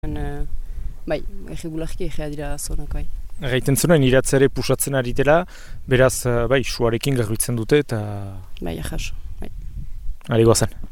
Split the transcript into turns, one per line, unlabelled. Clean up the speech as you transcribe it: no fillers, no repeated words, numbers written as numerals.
Bai, erregularki egea dira zonak, bai.
Gaiten zuen iratzere pusatzen ari dela, beraz, bai, suarekin garbitzen dute eta...
Bai, ahas, bai.
Ari goazen.